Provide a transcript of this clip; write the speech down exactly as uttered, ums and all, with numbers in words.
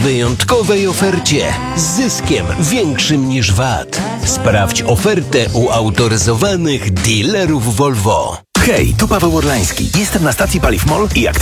wyjątkowej ofercie z zyskiem większym niż V A T. Sprawdź ofertę u autoryzowanych dealerów Volvo. Hej, tu Paweł Orlański. Jestem na stacji Paliw MOL i jak